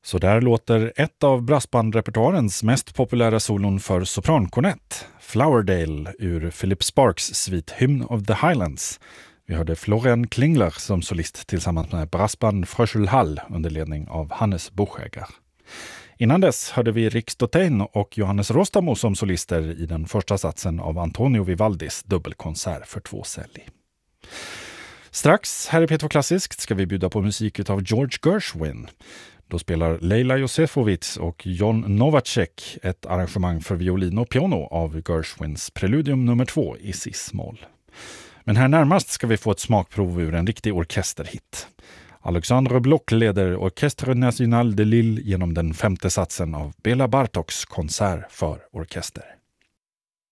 Så där låter ett av brassbandrepertoarens mest populära solon för soprankornett, Flowerdale ur Philip Sparks svit Hymn of the Highlands. Vi hörde Florian Klingler som solist tillsammans med brassband Fröschelhall under ledning av Hannes Buchäger. Innan dess hörde vi Rick Stotein och Johannes Rostamo som solister i den första satsen av Antonio Vivaldis dubbelkonsert för 2 celli. Strax här i P2 Klassiskt ska vi bjuda på musik av George Gershwin. Då spelar Leila Josefovits och John Novacek ett arrangemang för violin och piano av Gershwins Preludium nummer 2 i cis-moll. Men här närmast ska vi få ett smakprov ur en riktig orkesterhit. Alexandre Bloch leder Orchestre National de Lille genom den 5:e satsen av Bela Bartoks konsert för orkester.